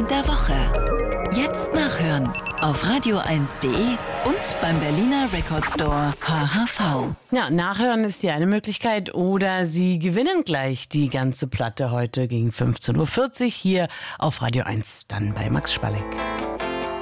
Song der Woche. Jetzt nachhören auf radio1.de und beim Berliner Record Store HHV. Ja, nachhören ist die eine Möglichkeit oder Sie gewinnen gleich die ganze Platte heute gegen 15.40 Uhr hier auf Radio 1, dann bei Max Spalleck.